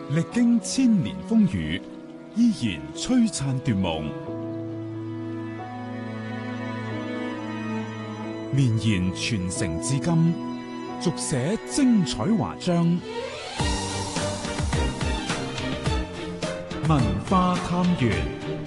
歷經千年風雨，依然璀璨奪夢，綿延傳承至今，續寫精彩華章。文化探源，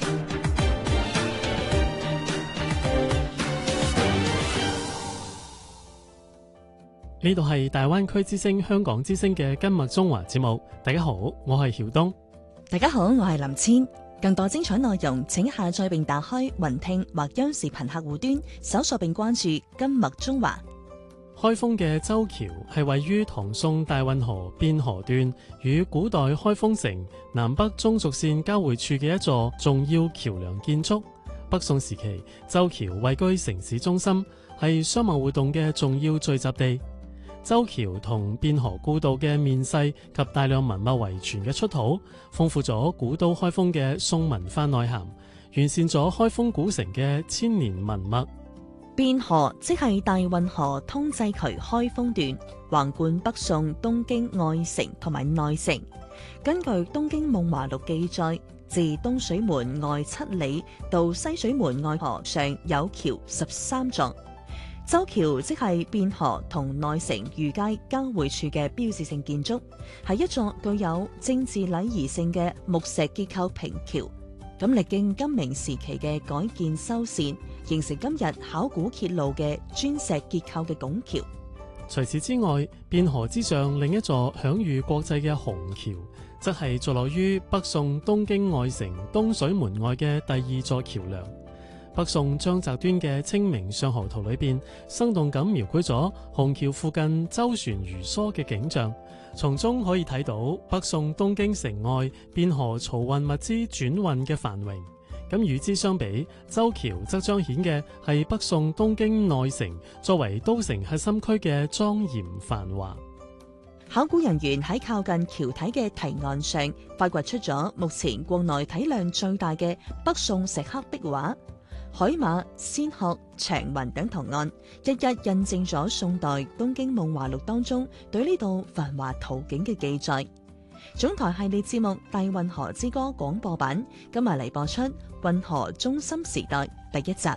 呢度係大灣區之聲香港之聲嘅今日中華節目。大家好，我係曉東。 大家好，我係林千。更多精彩內容，請下載並打開雲聽或央視頻客戶端，搜索並關注今日中華。 開封嘅周橋係位於唐宋大運河汴河段與古代開封城南北中軸線交匯處嘅一座重要橋梁建築。北宋時期，周橋位居城市中心，係商貿活動嘅重要聚集地。周橋同汴河故道嘅面世及大量文物遺存嘅出土，豐富咗古都開封嘅宋文化內涵，完善咗開封古城嘅千年文脈。 汴河即係大運河通濟渠開封段，橫貫北宋東京外城同埋內城。根據《東京夢華錄》記載，自東水門外7里到西水門外河上有橋13座。周橋即係汴河同內城御街交匯處嘅標誌性建築，係一座具有政治禮儀性嘅木石結構平橋。咁歷經金明時期嘅改建修繕，形成今日考古揭露嘅磚石結構嘅拱橋。 除此之外，汴河之上另一座享譽國際嘅虹橋，則係坐落於北宋東京外城東水門外嘅第二座橋梁。北宋張擇端嘅《清明上河圖》裏邊，生動咁描繪咗虹橋附近舟船如梭嘅景象，從中可以睇到北宋東京城外汴河漕運物資轉運嘅繁榮。咁與之相比，周橋則彰顯嘅係北宋東京內城作為都城核心區嘅莊嚴繁華。 考古人員喺靠近橋體嘅堤岸上，發掘出咗目前國內體量最大嘅北宋石刻壁畫。海馬、仙鶴、長紋等圖案，一一印證咗宋代《東京夢華錄》當中對呢度繁華圖景嘅記載。總台系列節目《大運河之歌》廣播版今日嚟播出《運河中心時代》第1集。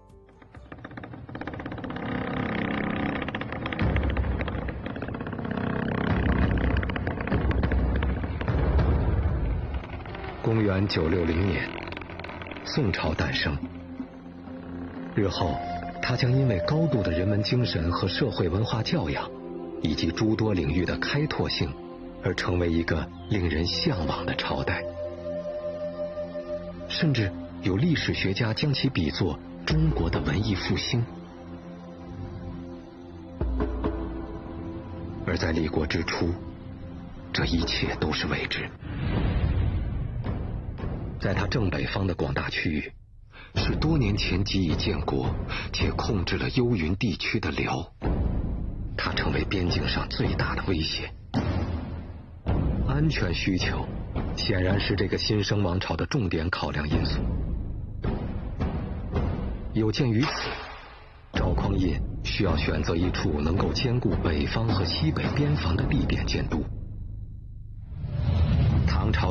公元960年，宋朝誕生。日後，它將因為高度的人文精神和社會文化教養，以及諸多領域的開拓性，而成為一個令人向往的朝代。甚至有歷史學家將其比作中國的文藝復興。而在立國之初，這一切都是未知。在它正北方的廣大區域，是多年前即已建國且控制了幽雲地區的遼，它成為邊境上最大的威脅。安全需求顯然是這個新生王朝的重點考量因素。有鑑於此，趙匡胤需要選擇一處能夠兼顧北方和西北邊防的地點建都。唐朝